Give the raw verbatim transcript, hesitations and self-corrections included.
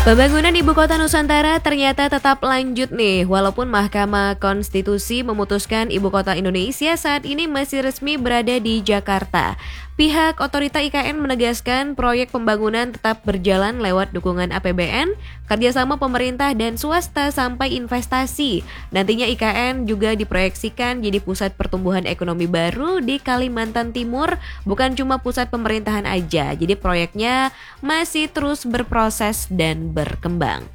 Pembangunan Ibu Kota Nusantara ternyata tetap lanjut nih, walaupun Mahkamah Konstitusi memutuskan Ibu Kota Indonesia saat ini masih resmi berada di Jakarta. Pihak Otorita I K N menegaskan proyek pembangunan tetap berjalan lewat dukungan A P B N, kerjasama pemerintah dan swasta sampai investasi. Nantinya I K N juga diproyeksikan jadi pusat pertumbuhan ekonomi baru di Kalimantan Timur, bukan cuma pusat pemerintahan aja. Jadi proyeknya masih terus berproses dan berkembang.